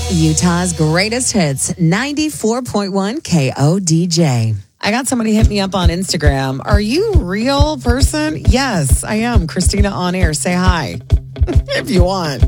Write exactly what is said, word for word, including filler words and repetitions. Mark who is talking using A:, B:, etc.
A: Utah's greatest hits, ninety-four point one K O D J. I got somebody hit me up on Instagram. Are you a real person? Yes, I am. Christina on air. Say hi if you want.